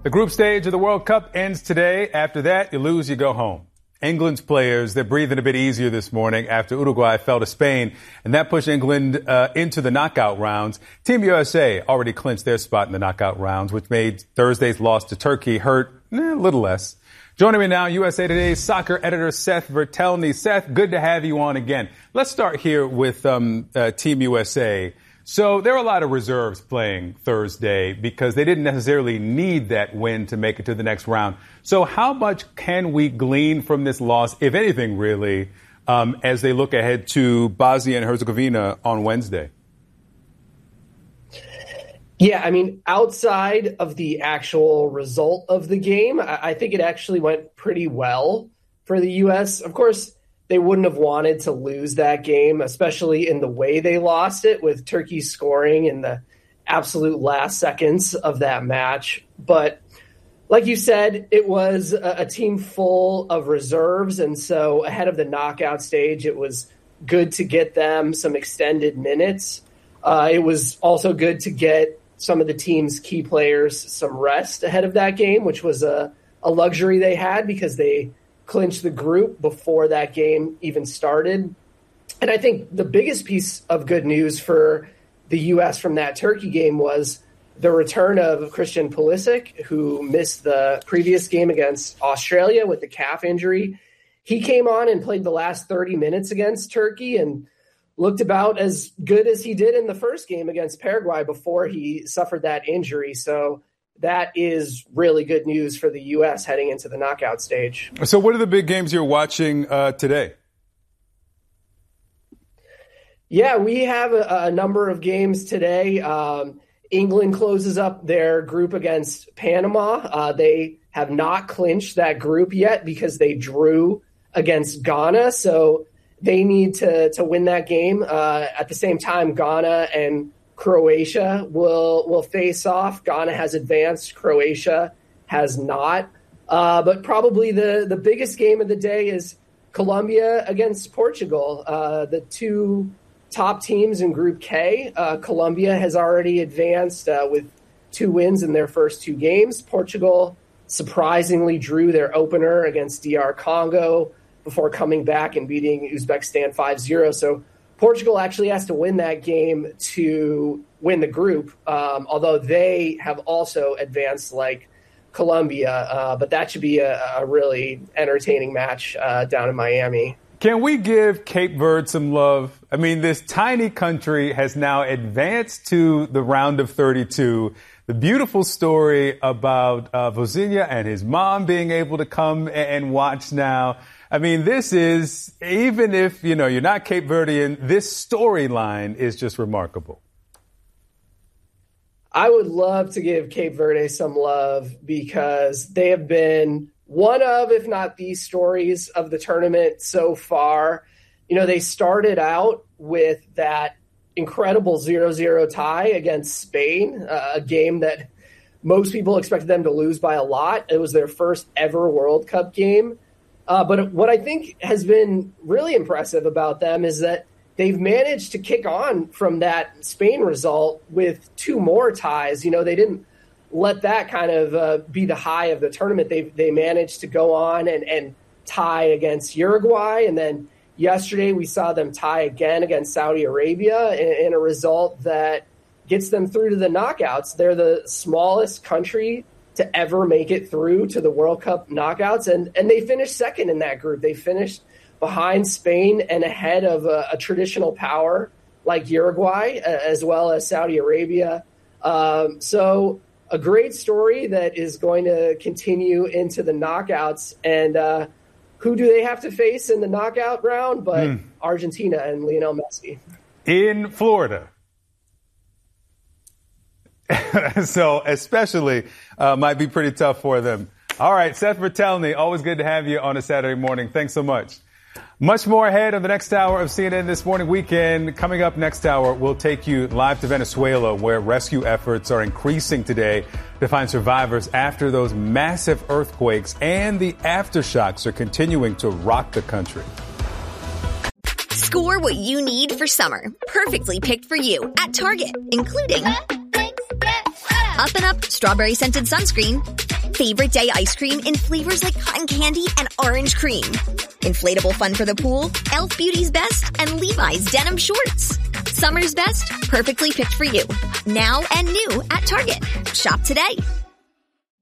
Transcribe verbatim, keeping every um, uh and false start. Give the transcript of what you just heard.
The group stage of the World Cup ends today. After that, you lose, you go home. England's players, they're breathing a bit easier this morning after Uruguay fell to Spain, and that pushed England uh, into the knockout rounds. Team U S A already clinched their spot in the knockout rounds, which made Thursday's loss to Turkey hurt eh, a little less. Joining me now, U S A Today's soccer editor Seth Vertelney. Seth, good to have you on again. Let's start here with um, uh, Team U S A. So there are a lot of reserves playing Thursday because they didn't necessarily need that win to make it to the next round. So how much can we glean from this loss, if anything, really, um, as they look ahead to Bosnia and Herzegovina on Wednesday? Yeah, I mean, outside of the actual result of the game, I think it actually went pretty well for the U S. Of course, they wouldn't have wanted to lose that game, especially in the way they lost it, with Turkey scoring in the absolute last seconds of that match. But like you said, it was a, a team full of reserves. And so ahead of the knockout stage, it was good to get them some extended minutes. Uh, it was also good to get some of the team's key players some rest ahead of that game, which was a, a luxury they had because they clinched the group before that game even started. And I think the biggest piece of good news for the U S from that Turkey game was the return of Christian Pulisic, who missed the previous game against Australia with the calf injury. He came on and played the last thirty minutes against Turkey and looked about as good as he did in the first game against Paraguay before he suffered that injury. So that is really good news for the U S heading into the knockout stage. So what are the big games you're watching uh, today? Yeah, we have a, a number of games today. Um, England closes up their group against Panama. Uh, they have not clinched that group yet because they drew against Ghana. So they need to, to win that game. Uh, at the same time, Ghana and Croatia will will face off. Ghana has advanced. Croatia has not. Uh, but probably the, the biggest game of the day is Colombia against Portugal. Uh, the two top teams in Group K. Uh, Colombia has already advanced uh, with two wins in their first two games. Portugal surprisingly drew their opener against D R Congo before coming back and beating Uzbekistan five zero. So Portugal actually has to win that game to win the group, um, although they have also advanced like Colombia. Uh, but that should be a, a really entertaining match uh, down in Miami. Can we give Cape Verde some love? I mean, this tiny country has now advanced to the round of thirty-two. The beautiful story about uh, Vozinha and his mom being able to come and watch now. I mean, this is, even if, you know, you're not Cape Verdean, this storyline is just remarkable. I would love to give Cape Verde some love because they have been one of, if not the stories of the tournament so far. You know, they started out with that incredible zero zero tie against Spain, uh, a game that most people expected them to lose by a lot. It was their first ever World Cup game. Uh, but what I think has been really impressive about them is that they've managed to kick on from that Spain result with two more ties. You know, they didn't let that kind of uh, be the high of the tournament. They they managed to go on and, and tie against Uruguay. And then yesterday we saw them tie again against Saudi Arabia in, in a result that gets them through to the knockouts. They're the smallest country to ever make it through to the World Cup knockouts. And, and they finished second in that group. They finished behind Spain and ahead of a, a traditional power like Uruguay, as well as Saudi Arabia. Um, so a great story that is going to continue into the knockouts. And uh, who do they have to face in the knockout round? But mm. Argentina and Lionel Messi. In Florida. So especially uh, might be pretty tough for them. All right, Seth Vertelney, always good to have you on a Saturday morning. Thanks so much. Much more ahead on the next hour of C N N This Morning Weekend. Coming up next hour, we'll take you live to Venezuela, where rescue efforts are increasing today to find survivors after those massive earthquakes, and the aftershocks are continuing to rock the country. Score what you need for summer, perfectly picked for you at Target, including Up and Up Strawberry Scented Sunscreen. Favorite Day Ice Cream in flavors like cotton candy and orange cream. Inflatable fun for the pool, e l f Beauty's Best, and Levi's Denim Shorts. Summer's Best, perfectly picked for you. Now and new at Target. Shop today.